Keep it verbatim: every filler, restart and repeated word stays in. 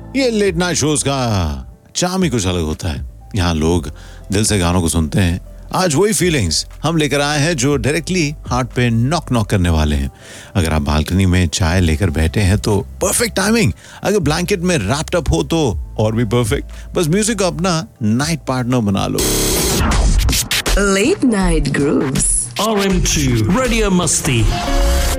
ये late night shows का charm ही कुछ अलग होता है। यहाँ लोग दिल से गानों को सुनते हैं। आज वही फीलिंग्स हम लेकर आए हैं जो डायरेक्टली हार्ट पे नॉक नॉक करने वाले हैं। अगर आप बालकनी में चाय लेकर बैठे हैं तो परफेक्ट टाइमिंग, अगर ब्लैंकेट में रैप्ड अप हो तो और भी परफेक्ट। बस म्यूजिक को अपना नाइट पार्टनर बना लो। Late Night Grooves R M two Radio Musty